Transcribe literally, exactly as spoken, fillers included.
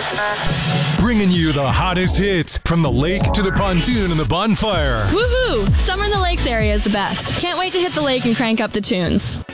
Bringing you the hottest hits from the lake to the pontoon and the bonfire. Woohoo! Summer in the lakes area is the best. Can't wait to hit the lake and crank up the tunes.